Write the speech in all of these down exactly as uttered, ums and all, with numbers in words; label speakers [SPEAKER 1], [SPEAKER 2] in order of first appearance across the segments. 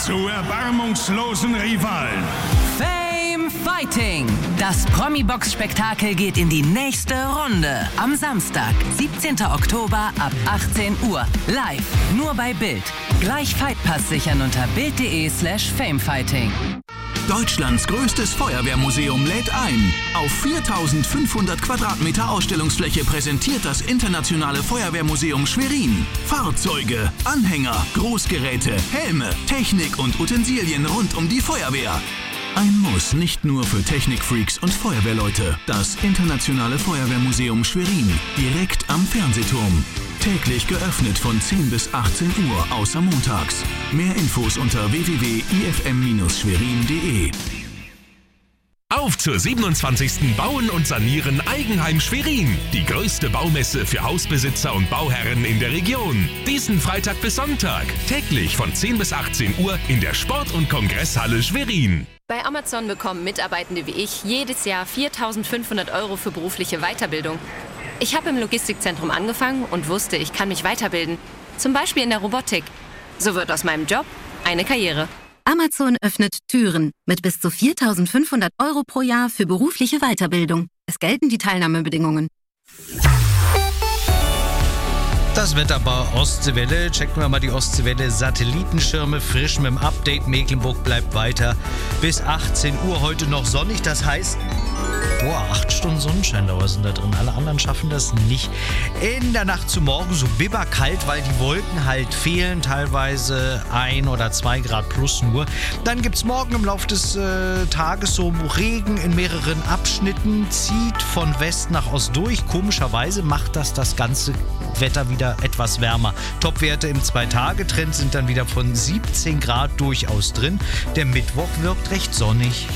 [SPEAKER 1] zu erbarmungslosen Rivalen.
[SPEAKER 2] Fame Fighting. Das Promi-Box-Spektakel geht in die nächste Runde. Am Samstag, siebzehnten Oktober ab achtzehn Uhr. Live, nur bei Bild. Gleich Fightpass sichern unter bild.de slash famefighting.
[SPEAKER 3] Deutschlands größtes Feuerwehrmuseum lädt ein. Auf viertausendfünfhundert Quadratmeter Ausstellungsfläche präsentiert das Internationale Feuerwehrmuseum Schwerin Fahrzeuge, Anhänger, Großgeräte, Helme, Technik und Utensilien rund um die Feuerwehr. Ein Muss nicht nur für Technikfreaks und Feuerwehrleute. Das Internationale Feuerwehrmuseum Schwerin, direkt am Fernsehturm. Täglich geöffnet von zehn bis achtzehn Uhr, außer montags. Mehr Infos unter w w w punkt i f m Bindestrich schwerin punkt d e.
[SPEAKER 4] Auf zur siebenundzwanzigsten Bauen und Sanieren Eigenheim Schwerin. Die größte Baumesse für Hausbesitzer und Bauherren in der Region. Diesen Freitag bis Sonntag. Täglich von zehn bis achtzehn Uhr in der Sport- und Kongresshalle Schwerin.
[SPEAKER 5] Bei Amazon bekommen Mitarbeitende wie ich jedes Jahr viertausendfünfhundert Euro für berufliche Weiterbildung. Ich habe im Logistikzentrum angefangen und wusste, ich kann mich weiterbilden. Zum Beispiel in der Robotik. So wird aus meinem Job eine Karriere.
[SPEAKER 6] Amazon öffnet Türen mit bis zu viertausendfünfhundert Euro pro Jahr für berufliche Weiterbildung. Es gelten die Teilnahmebedingungen.
[SPEAKER 7] Das Wetter bei Ostseewelle. Checken wir mal die Ostseewelle. Satellitenschirme frisch mit dem Update. Mecklenburg bleibt weiter bis achtzehn Uhr. Heute noch sonnig. Das heißt, boah, acht Stunden Sonnenscheindauer sind da drin. Alle anderen schaffen das nicht. In der Nacht zu morgen so bibberkalt, weil die Wolken halt fehlen. Teilweise ein oder zwei Grad plus nur. Dann gibt es morgen im Laufe des äh, Tages so Regen in mehreren Abschnitten. Zieht von West nach Ost durch. Komischerweise macht das das ganze Wetter wieder etwas wärmer. Topwerte im Zwei-Tage-Trend sind dann wieder von siebzehn Grad durchaus drin. Der Mittwoch wirkt recht sonnig.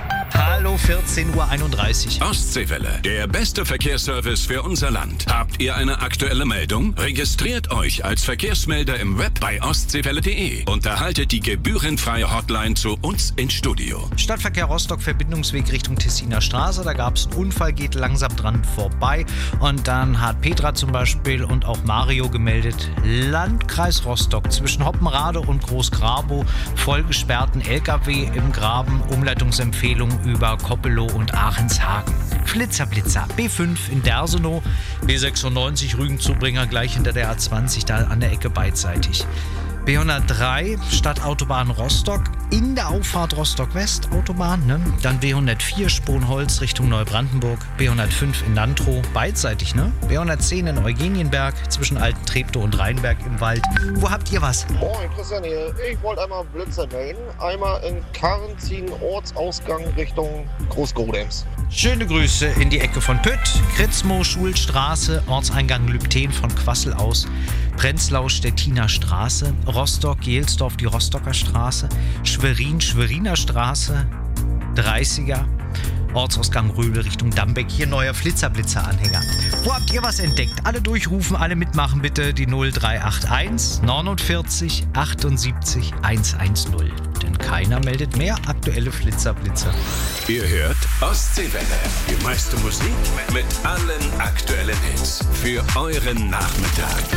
[SPEAKER 7] Hallo, vierzehn Uhr einunddreißig.
[SPEAKER 1] Ostseewelle, der beste Verkehrsservice für unser Land. Habt ihr eine aktuelle Meldung? Registriert euch als Verkehrsmelder im Web bei ostseewelle punkt de und erhaltet die gebührenfreie Hotline zu uns ins Studio.
[SPEAKER 7] Stadtverkehr Rostock, Verbindungsweg Richtung Tessiner Straße. Da gab es einen Unfall, geht langsam dran vorbei. Und dann hat Petra zum Beispiel und auch Mario gemeldet, Landkreis Rostock zwischen Hoppenrade und Großgrabow vollgesperrten L K W im Graben, Umleitungsempfehlung über Koppelow und Aachenshagen. Flitzer-Blitzer, B fünf in Dersenow, B sechsundneunzig Rügen-Zubringer gleich hinter der A zwanzig, da an der Ecke beidseitig. B hundertdrei Stadtautobahn Rostock, in der Auffahrt Rostock-West Autobahn, ne? Dann B hundertvier Sponholz Richtung Neubrandenburg, B hundertfünf in Nantrow, beidseitig, ne? B hundertzehn in Eugenienberg, zwischen Alten Treptow und Rheinberg im Wald. Wo habt ihr was?
[SPEAKER 8] Moin, Christian hier. Ich wollte einmal Blitzer melden. Einmal in Karrenzien, Ortsausgang Richtung Großgodems.
[SPEAKER 7] Schöne Grüße in die Ecke von Pütt, Kritzmow, Schulstraße, Ortseingang Lübten von Quassel aus, Prenzlau, Stettiner Straße, Rostock, Jelsdorf, die Rostocker Straße, Schwerin, Schweriner Straße, dreißiger, Ortsausgang Röbel Richtung Dambeck. Hier neuer Flitzer-Blitzer-Anhänger. Wo habt ihr was entdeckt? Alle durchrufen, alle mitmachen bitte. Die null drei acht eins neunundvierzig achtundsiebzig hundertzehn. Denn keiner meldet mehr aktuelle Flitzer-Blitzer.
[SPEAKER 1] Ihr hört Ostseewelle, die meiste Musik mit allen aktuellen Hits für euren Nachmittag.